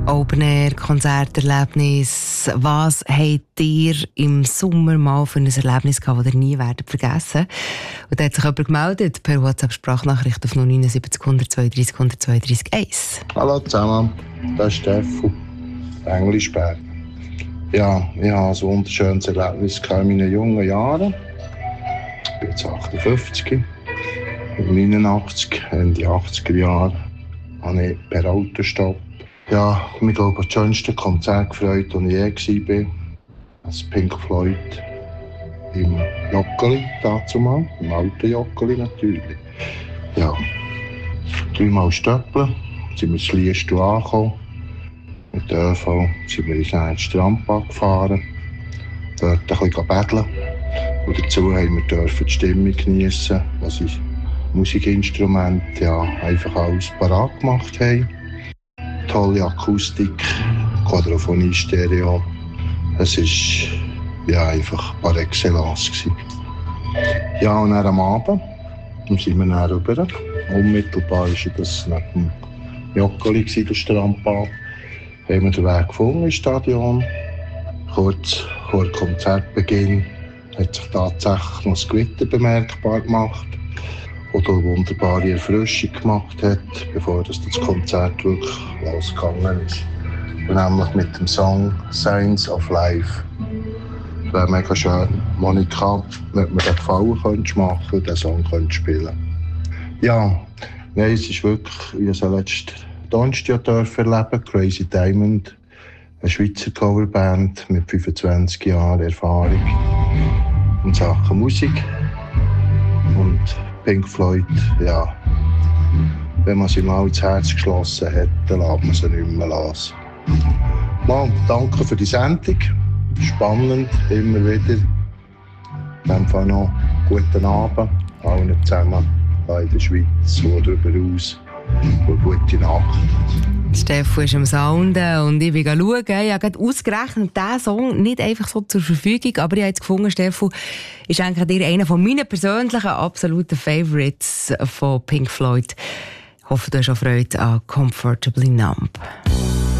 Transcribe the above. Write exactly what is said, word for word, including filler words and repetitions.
Open-Air-Konzerterlebnis. Was habt ihr im Sommer mal für ein Erlebnis gehabt, das ihr nie werdet vergessen? Und da hat sich jemand gemeldet per WhatsApp-Sprachnachricht auf null neun sieben null zwei drei null zwei drei eins. Hallo zusammen, das ist Stefan, Englischberg. Ja, ich hatte ein wunderschönes Erlebnis in meinen jungen Jahren. Ich bin jetzt achtundfünfzig. neunundachtzig, Ende achtziger Jahre, habe ich per Autostopp. Ja, ich glaube, das schönste Konzert gefreut, das ich je war. Das Pink Floyd im Joggeli, dazu mal, im alten Joggeli natürlich. Ja, dreimal stöppeln, sind wir in Liestal angekommen. Mit der ÖV sind wir ins Strandbad gefahren, dort ein bisschen betteln. Und dazu haben wir dürfen die Stimmung geniessen, was ich Musikinstrumente ja, einfach alles parat gemacht haben. Tolle Akustik, Quadrophonie, Stereo. Es war ja, einfach par excellence gewesen. Ja, und dann am Abend dann sind wir dann rüber. Unmittelbar war das neben dem Joggeli, der Strandbad. Haben wir den Weg gefunden ins Stadion. Kurz vor dem Konzertbeginn hat sich tatsächlich noch das Gewitter bemerkbar gemacht, das eine wunderbare Erfrischung gemacht hat, bevor das, das Konzert wirklich losgegangen ist. Und nämlich mit dem Song «Signs of Life». Das wäre mega schön, Monika, wenn mir den Gefallen könntest machen und diesen Song könntest spielen. Ja, nein, es ist wirklich, wie ich es letzten Donnerstag erleben, Crazy Diamond, eine Schweizer Coverband mit fünfundzwanzig Jahren Erfahrung in Sachen Musik. Und Pink Floyd, ja, wenn man sie mal ins Herz geschlossen hat, dann lässt man sie nicht mehr los. Mal, danke für die Sendung. Spannend, immer wieder. In dem Fall noch guten Abend allen zusammen in der Schweiz oder darüber hinaus. Und gute Nacht. Stefan ist am Sounden und ich bin schauen. Ich habe gerade ausgerechnet, diesen Song nicht einfach so zur Verfügung, aber ich habe jetzt gefunden, Stefan, ist eigentlich dir einer von meinen persönlichen absoluten Favorites von Pink Floyd. Ich hoffe, du hast auch Freude an «Comfortably Numb».